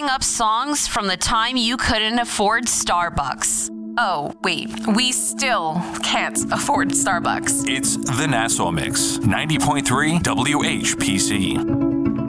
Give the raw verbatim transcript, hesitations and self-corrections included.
up songs from the time you couldn't afford Starbucks. Oh, wait, we still can't afford Starbucks. It's the Nassau Mix, ninety point three W H P C.